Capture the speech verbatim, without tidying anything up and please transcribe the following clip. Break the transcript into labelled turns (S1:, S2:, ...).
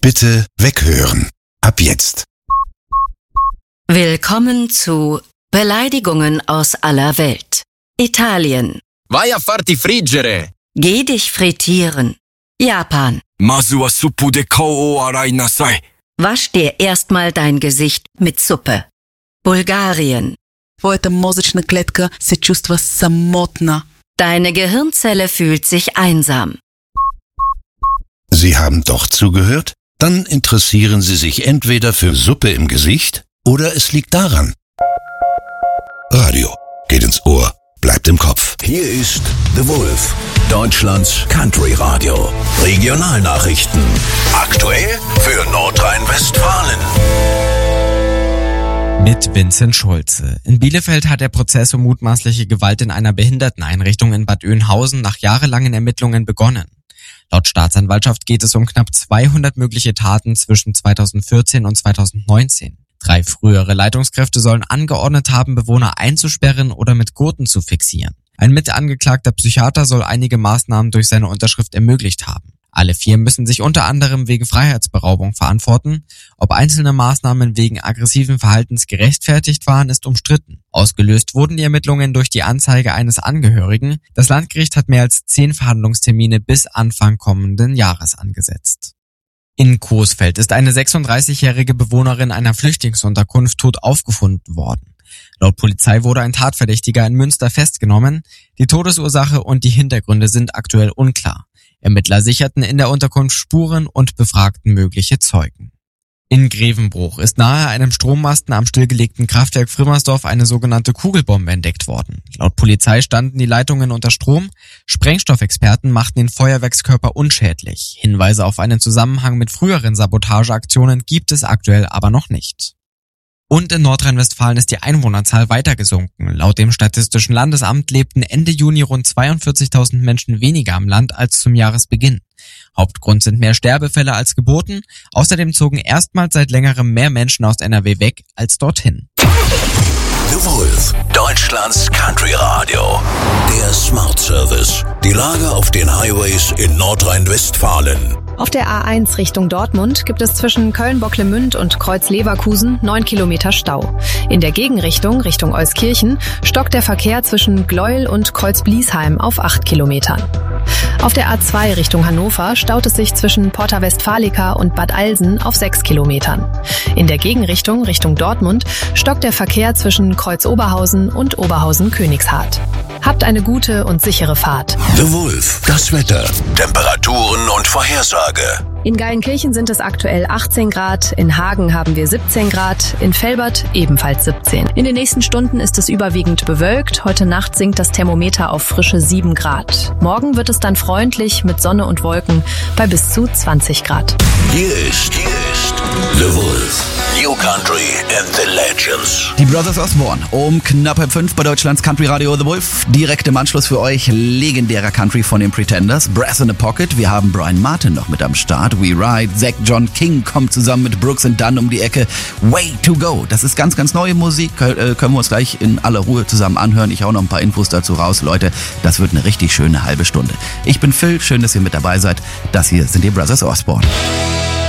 S1: Bitte weghören. Ab jetzt.
S2: Willkommen zu Beleidigungen aus aller Welt. Italien.
S3: Vai a farti friggere.
S2: Geh dich frittieren. Japan.
S4: Mazu wa suppu de kao o arai nasai.
S2: Wasch dir erstmal dein Gesicht mit Suppe. Bulgarien.
S5: Твоята мозъчна клетка се чувства самотна.
S2: Deine Gehirnzelle fühlt sich einsam.
S1: Sie haben doch zugehört? Dann interessieren Sie sich entweder für Suppe im Gesicht oder es liegt daran. Radio geht ins Ohr, bleibt im Kopf.
S6: Hier ist The Wolf, Deutschlands Country Radio. Regionalnachrichten. Aktuell für Nordrhein-Westfalen.
S7: Mit Vincent Schulze. In Bielefeld hat der Prozess um mutmaßliche Gewalt in einer Behinderteneinrichtung in Bad Oeynhausen nach jahrelangen Ermittlungen begonnen. Laut Staatsanwaltschaft geht es um knapp zweihundert mögliche Taten zwischen zweitausendvierzehn und zweitausendneunzehn. Drei frühere Leitungskräfte sollen angeordnet haben, Bewohner einzusperren oder mit Gurten zu fixieren. Ein mitangeklagter Psychiater soll einige Maßnahmen durch seine Unterschrift ermöglicht haben. Alle vier müssen sich unter anderem wegen Freiheitsberaubung verantworten. Ob einzelne Maßnahmen wegen aggressiven Verhaltens gerechtfertigt waren, ist umstritten. Ausgelöst wurden die Ermittlungen durch die Anzeige eines Angehörigen. Das Landgericht hat mehr als zehn Verhandlungstermine bis Anfang kommenden Jahres angesetzt. In Coesfeld ist eine sechsunddreißigjährige Bewohnerin einer Flüchtlingsunterkunft tot aufgefunden worden. Laut Polizei wurde ein Tatverdächtiger in Münster festgenommen. Die Todesursache und die Hintergründe sind aktuell unklar. Ermittler sicherten in der Unterkunft Spuren und befragten mögliche Zeugen. In Grevenbruch ist nahe einem Strommasten am stillgelegten Kraftwerk Frimmersdorf eine sogenannte Kugelbombe entdeckt worden. Laut Polizei standen die Leitungen unter Strom. Sprengstoffexperten machten den Feuerwerkskörper unschädlich. Hinweise auf einen Zusammenhang mit früheren Sabotageaktionen gibt es aktuell aber noch nicht. Und in Nordrhein-Westfalen ist die Einwohnerzahl weiter gesunken. Laut dem Statistischen Landesamt lebten Ende Juni rund zweiundvierzigtausend Menschen weniger am Land als zum Jahresbeginn. Hauptgrund sind mehr Sterbefälle als Geburten. Außerdem zogen erstmals seit längerem mehr Menschen aus N R W weg als dorthin.
S6: The Wolf, Deutschlands Country Radio. Der Smart Service. Die Lage auf den Highways in Nordrhein-Westfalen.
S8: Auf der A eins Richtung Dortmund gibt es zwischen Köln-Bocklemünd und Kreuz-Leverkusen neun Kilometer Stau. In der Gegenrichtung, Richtung Euskirchen, stockt der Verkehr zwischen Gleuel und Kreuz-Bliesheim auf acht Kilometern. Auf der A zwei Richtung Hannover staut es sich zwischen Porta Westfalica und Bad Alsen auf sechs Kilometern. In der Gegenrichtung, Richtung Dortmund, stockt der Verkehr zwischen Kreuz-Oberhausen und Oberhausen-Königshardt. Habt eine gute und sichere Fahrt.
S6: The Wolf, das Wetter, Temperaturen und Vorhersage.
S8: In Geilenkirchen sind es aktuell achtzehn Grad, in Hagen haben wir siebzehn Grad, in Velbert ebenfalls siebzehn. In den nächsten Stunden ist es überwiegend bewölkt, heute Nacht sinkt das Thermometer auf frische sieben Grad. Morgen wird es dann freundlich mit Sonne und Wolken bei bis zu zwanzig Grad.
S6: Hier ist, hier ist The Wolf, New Country and the Legends.
S9: Die Brothers Osborne um knapp halb fünf bei Deutschlands Country Radio The Wolf. Direkt im Anschluss für euch legendärer Country von den Pretenders, Brass in a Pocket. Wir haben Brian Martin noch mit am Start. We Ride, Zach John King kommt zusammen mit Brooks and Dunn um die Ecke. Way to go. Das ist ganz, ganz neue Musik. Können wir uns gleich in aller Ruhe zusammen anhören. Ich hau noch ein paar Infos dazu raus. Leute, das wird eine richtig schöne halbe Stunde. Ich bin Phil. Schön, dass ihr mit dabei seid. Das hier sind die Brothers Osborne.